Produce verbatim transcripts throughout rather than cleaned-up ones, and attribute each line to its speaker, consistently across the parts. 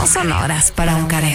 Speaker 1: sonoras para un careo.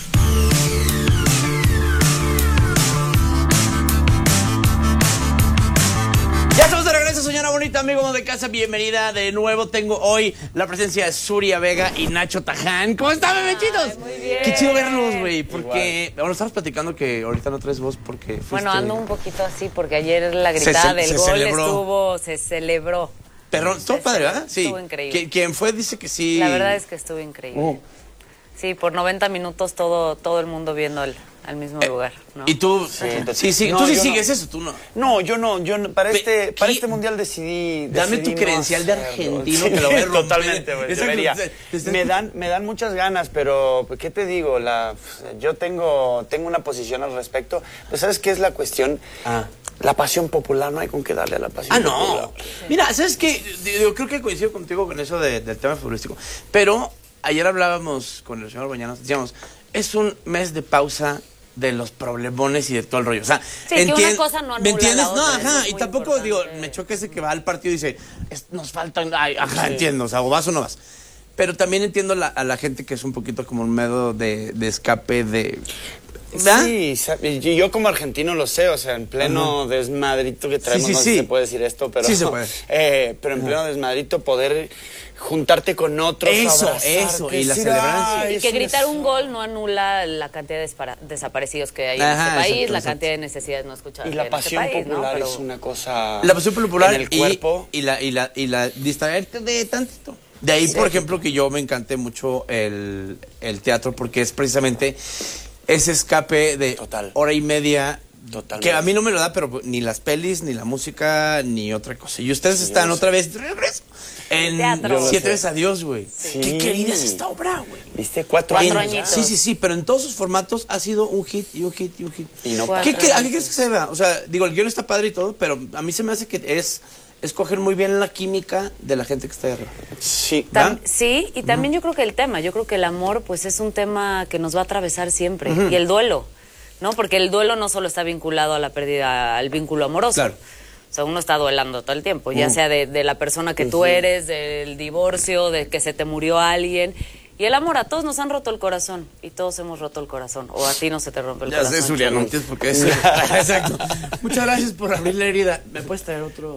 Speaker 2: Ya estamos de regreso, señora bonita, amigo de casa, bienvenida de nuevo. Tengo hoy la presencia de Surya Vega y Nacho Taján. ¿Cómo están, bebechitos?
Speaker 3: Muy bien.
Speaker 2: Qué chido verlos, güey, porque... Bueno, estamos platicando que ahorita no traes voz porque fuiste...
Speaker 3: Bueno, ando un poquito así porque ayer la gritada
Speaker 2: Se-
Speaker 3: del
Speaker 2: se
Speaker 3: gol
Speaker 2: celebró.
Speaker 3: estuvo, se celebró.
Speaker 2: Perrón, estuvo
Speaker 3: Se
Speaker 2: padre,
Speaker 3: celebró,
Speaker 2: ¿verdad? Sí.
Speaker 3: estuvo increíble.
Speaker 2: Qui- Quien fue dice que sí...
Speaker 3: La verdad es que estuvo increíble.
Speaker 2: Uh.
Speaker 3: Sí, por noventa minutos todo, todo el mundo viendo al, al mismo
Speaker 2: Eh,
Speaker 3: lugar, ¿no?
Speaker 2: Y tú...
Speaker 4: Sí,
Speaker 2: Sí, sí,
Speaker 4: no,
Speaker 2: tú sí
Speaker 4: yo
Speaker 2: sigues
Speaker 4: no.
Speaker 2: eso, tú no.
Speaker 4: No, yo no, yo no, para
Speaker 2: Pe-
Speaker 4: este, para
Speaker 2: ¿qué?
Speaker 4: este mundial decidí,
Speaker 2: Dame
Speaker 4: decidí
Speaker 2: tu
Speaker 4: no
Speaker 2: credencial de
Speaker 4: hacerlo.
Speaker 2: argentino
Speaker 4: Sí,
Speaker 2: que lo voy a romper.
Speaker 4: totalmente, güey,
Speaker 2: Exacto.
Speaker 4: debería.
Speaker 2: Te- te-
Speaker 4: Me dan, me dan muchas ganas, pero ¿qué te digo? La, yo tengo, tengo una posición al respecto. Pues ¿sabes qué es la cuestión?
Speaker 2: Ah.
Speaker 4: La pasión popular, no hay con qué darle a la pasión
Speaker 2: Ah,
Speaker 4: popular.
Speaker 2: no. Mira, ¿sabes qué? Yo creo que coincido contigo con eso de- del tema futbolístico. Pero ayer hablábamos con el señor Bañanos, decíamos, es un mes de pausa de los problemones y de todo el rollo. O sea,
Speaker 3: Sí, que una cosa no anula
Speaker 2: ¿me entiendes?
Speaker 3: la
Speaker 2: No,
Speaker 3: otra, eso
Speaker 2: ajá.
Speaker 3: es
Speaker 2: Y
Speaker 3: muy
Speaker 2: tampoco,
Speaker 3: importante.
Speaker 2: digo, me choca ese que va al partido y dice, es- nos faltan, ay, ajá, entiendo, o sea, o vas o no vas. Pero también entiendo la- a la gente que es un poquito como un medio de, de escape de... ¿verdad?
Speaker 4: Sí, sa- y yo como argentino lo sé, o sea, en pleno desmadrito que traemos,
Speaker 2: Sí, sí,
Speaker 4: no sé
Speaker 2: sí.
Speaker 4: si se puede decir esto, pero...
Speaker 2: Sí se puede.
Speaker 4: eh, pero en pleno desmadrito poder juntarte con otros,
Speaker 2: Eso,
Speaker 4: abrazarte,
Speaker 2: eso, y la
Speaker 4: decir,
Speaker 2: celebrancia.
Speaker 4: "Ay,
Speaker 3: Y que
Speaker 4: es
Speaker 3: gritar
Speaker 4: eso".
Speaker 3: un gol no anula la cantidad de dispara- desaparecidos que hay en
Speaker 2: Ajá,
Speaker 3: este país,
Speaker 2: exacto,
Speaker 3: la
Speaker 2: exacto.
Speaker 3: cantidad de necesidades no escuchadas
Speaker 4: Y
Speaker 3: que
Speaker 4: la
Speaker 3: hay en este
Speaker 4: pasión
Speaker 3: país, ¿no?
Speaker 4: popular
Speaker 3: Pero-
Speaker 4: es una cosa...
Speaker 2: La pasión popular
Speaker 4: en el
Speaker 2: y-
Speaker 4: cuerpo.
Speaker 2: y, la y la y la distraerte de tantito. De ahí, por ejemplo, que yo me encanté mucho el, el teatro porque es precisamente ese escape de
Speaker 4: Total.
Speaker 2: hora y media.
Speaker 4: Totalmente.
Speaker 2: Que a mí no me lo da, pero ni las pelis, ni la música, ni otra cosa. Y ustedes
Speaker 4: Sí,
Speaker 2: están
Speaker 4: yo
Speaker 2: otra vez de regreso en
Speaker 3: Teatro. Yo lo
Speaker 2: Siete
Speaker 4: sé.
Speaker 2: veces Adiós, güey.
Speaker 4: Sí.
Speaker 2: Qué querida es esta obra, güey.
Speaker 4: ¿Viste? Cuatro,
Speaker 3: Cuatro
Speaker 4: años.
Speaker 3: añitos.
Speaker 2: Sí, sí, sí, pero en todos sus formatos ha sido un hit y un hit y un hit.
Speaker 4: Y no
Speaker 3: Cuatro
Speaker 2: ¿Qué, qué, ¿A qué
Speaker 3: años.
Speaker 2: crees que se deba? O sea, digo, el guión está padre y todo, pero a mí se me hace que es escoger muy bien la química de la gente que está ahí arriba.
Speaker 4: Sí.
Speaker 2: ¿Va?
Speaker 3: Tam- sí, y también yo creo que el tema, yo creo que el amor pues es un tema que nos va a atravesar siempre, y el duelo, ¿no? Porque el duelo no solo está vinculado a la pérdida, al vínculo amoroso.
Speaker 2: Claro.
Speaker 3: O sea, uno está duelando todo el tiempo, ya sea de, de la persona que tú eres, del divorcio, de que se te murió alguien. Y el amor, a todos nos han roto el corazón, y todos hemos roto el corazón, o a ti no se te rompe el
Speaker 2: Ya
Speaker 3: corazón.
Speaker 2: sé, Zulia, no entiendes por qué es. Exacto. Muchas gracias por abrir la herida. ¿Me puedes traer otro?